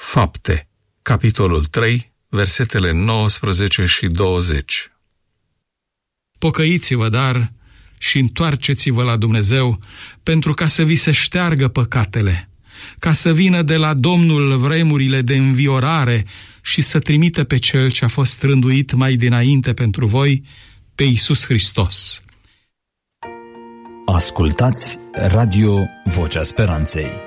Fapte, capitolul 3, versetele 19 și 20. Pocăiți-vă, dar, și întoarceți-vă la Dumnezeu, pentru ca să vi se șteargă păcatele, ca să vină de la Domnul vremurile de înviorare și să trimită pe Cel ce a fost rânduit mai dinainte pentru voi, pe Iisus Hristos. Ascultați Radio Vocea Speranței.